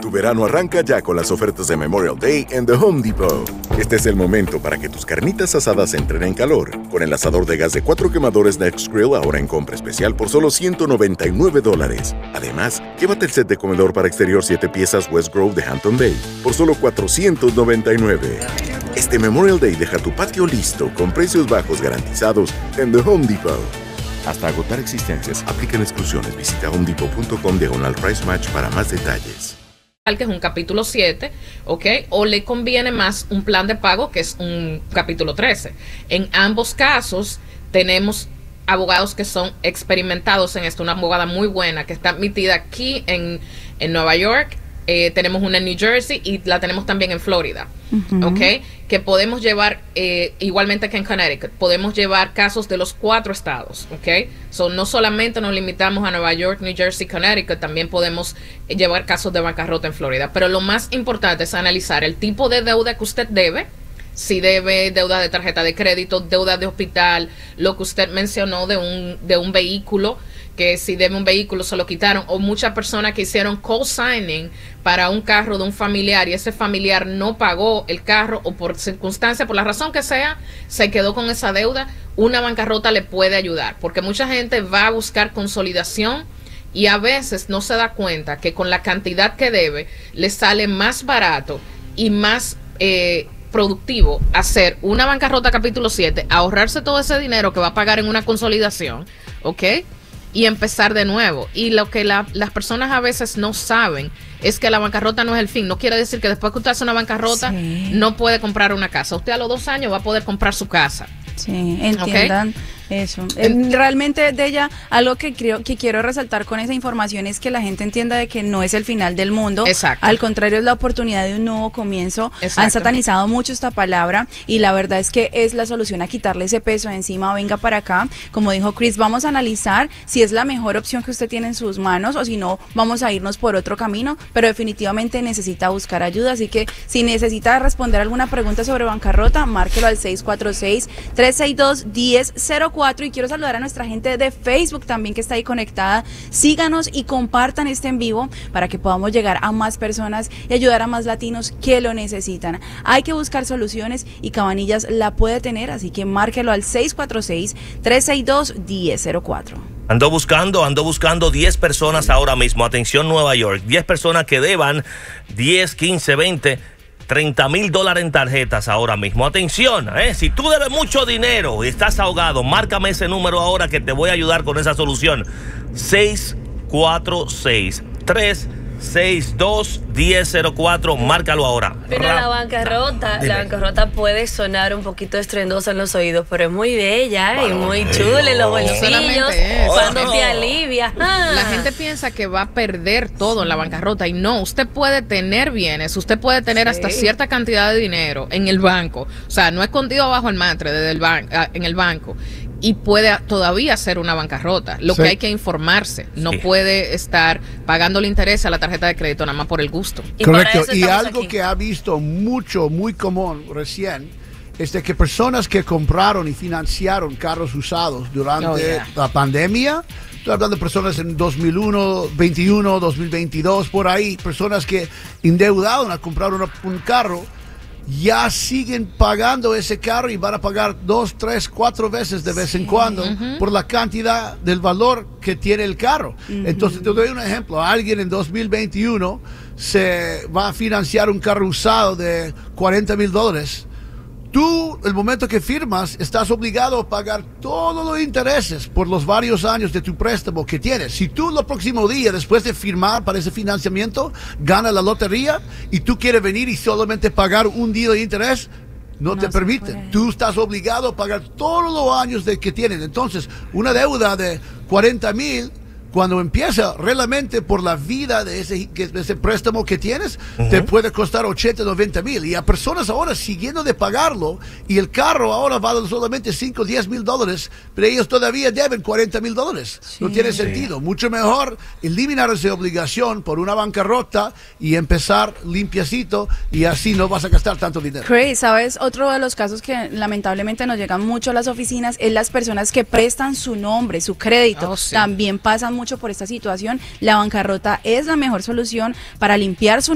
Tu verano arranca ya con las ofertas de Memorial Day en The Home Depot. Este es el momento para que tus carnitas asadas entren en calor. Con el asador de gas de 4 quemadores Next Grill ahora en compra especial por solo $199. Además, llévate el set de comedor para exterior 7 piezas West Grove de Hampton Bay por solo $499. Este Memorial Day deja tu patio listo con precios bajos garantizados en The Home Depot. Hasta agotar existencias, aplican exclusiones. Visita homedepot.com/price match para más detalles. Que es un capítulo 7, ¿ok? O le conviene más un plan de pago que es un capítulo 13. En ambos casos tenemos abogados que son experimentados en esto. Una abogada muy buena que está admitida aquí en Nueva York. Tenemos una en New Jersey y la tenemos también en Florida, ¿ok? Que podemos llevar, igualmente que en Connecticut, podemos llevar casos de los 4 estados, ¿ok? No solamente nos limitamos a Nueva York, New Jersey, Connecticut, también podemos llevar casos de bancarrota en Florida. Pero lo más importante es analizar el tipo de deuda que usted debe, si debe deuda de tarjeta de crédito, deuda de hospital, lo que usted mencionó de un vehículo, que si debe un vehículo se lo quitaron, o muchas personas que hicieron co-signing para un carro de un familiar y ese familiar no pagó el carro o por circunstancia, por la razón que sea, se quedó con esa deuda. Una bancarrota le puede ayudar, porque mucha gente va a buscar consolidación y a veces no se da cuenta que con la cantidad que debe le sale más barato y más productivo hacer una bancarrota capítulo 7, ahorrarse todo ese dinero que va a pagar en una consolidación, ¿ok? Y empezar de nuevo. Y lo que las personas a veces no saben es que la bancarrota no es el fin. No quiere decir que después que usted hace una bancarrota no puede comprar una casa. Usted a los 2 años va a poder comprar su casa. Sí, entiendan eso. Realmente, de ella, algo que quiero resaltar con esa información es que la gente entienda de que no es el final del mundo. Exacto. Al contrario, es la oportunidad de un nuevo comienzo. Exacto. Han satanizado mucho esta palabra y la verdad es que es la solución a quitarle ese peso de encima. Venga para acá. Como dijo Chris, vamos a analizar si es la mejor opción que usted tiene en sus manos o si no, vamos a irnos por otro camino, pero definitivamente necesita buscar ayuda. Así que si necesita responder alguna pregunta sobre bancarrota, márquelo al 646-362-1004. Y quiero saludar a nuestra gente de Facebook también que está ahí conectada. Síganos y compartan este en vivo para que podamos llegar a más personas y ayudar a más latinos que lo necesitan. Hay que buscar soluciones y Cabanillas la puede tener, así que márquelo al 646-362-1004. Ando buscando 10 personas ahora mismo. Atención, Nueva York. 10 personas que deban 10, 15, 20, $30,000 en tarjetas ahora mismo. Atención, si tú debes mucho dinero y estás ahogado, márcame ese número ahora que te voy a ayudar con esa solución. 646-362-1004. Márcalo ahora. Pero la bancarrota puede sonar un poquito estrendosa en los oídos, pero es muy bella y muy chula en los bolsillos cuando te alivia. La gente piensa que va a perder todo en la bancarrota y no, usted puede tener bienes, usted puede tener hasta cierta cantidad de dinero en el banco, o sea, no escondido bajo el matre en el banco, y puede todavía hacer una bancarrota. Lo que hay que informarse, no puede estar pagando el interés a la tarjeta de crédito nada más por el gusto. Correcto, y algo aquí que ha visto muy común recién es de que personas que compraron y financiaron carros usados durante la pandemia, estoy hablando de personas en 2021, 2022, por ahí, personas que endeudaron a comprar un carro, ya siguen pagando ese carro y van a pagar 2, 3, 4 veces de vez en cuando por la cantidad del valor que tiene el carro. Entonces te doy un ejemplo. Alguien en 2021 se va a financiar un carro usado de $40,000. Tú, el momento que firmas, estás obligado a pagar todos los intereses por los varios años de tu préstamo que tienes. Si tú el próximo día, después de firmar para ese financiamiento, ganas la lotería y tú quieres venir y solamente pagar un día de interés, no te permiten. Tú estás obligado a pagar todos los años que tienes. Entonces, una deuda de $40,000, cuando empieza realmente por la vida de ese préstamo que tienes, te puede costar $80,000, $90,000. Y a personas ahora siguiendo de pagarlo, y el carro ahora vale solamente $5,000, $10,000, pero ellos todavía deben $40,000. No tiene sentido. Mucho mejor eliminar esa obligación por una bancarrota y empezar limpiecito, y así no vas a gastar tanto dinero. Chris, ¿sabes? Otro de los casos que lamentablemente nos llegan mucho a las oficinas es las personas que prestan su nombre, su crédito. También pasan mucho por esta situación. La bancarrota es la mejor solución para limpiar su